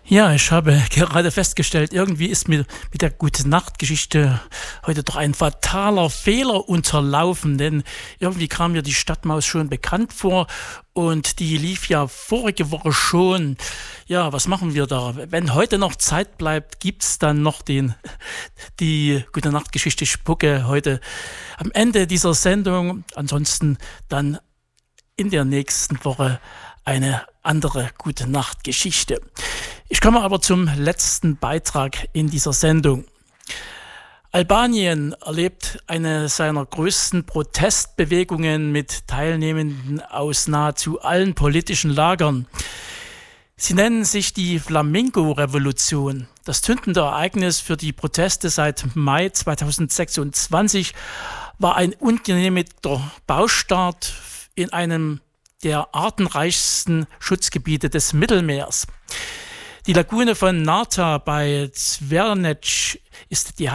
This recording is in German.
Ja, ich habe gerade festgestellt, irgendwie ist mir mit der Gute-Nacht-Geschichte heute doch ein fataler Fehler unterlaufen, denn irgendwie kam mir die Stadtmaus schon bekannt vor und die lief ja vorige Woche schon. Ja, was machen wir da? Wenn heute noch Zeit bleibt, gibt's dann noch die Gute-Nacht-Geschichte Spucke heute am Ende dieser Sendung. Ansonsten dann in der nächsten Woche eine andere Gute-Nacht-Geschichte. Ich komme aber zum letzten Beitrag in dieser Sendung. Albanien erlebt eine seiner größten Protestbewegungen mit Teilnehmenden aus nahezu allen politischen Lagern. Sie nennen sich die Flamingo-Revolution. Das zündende Ereignis für die Proteste seit Mai 2026 war ein ungenehmigter Baustart in einem der artenreichsten Schutzgebiete des Mittelmeers. Die Lagune von Narta bei Zvernec ist die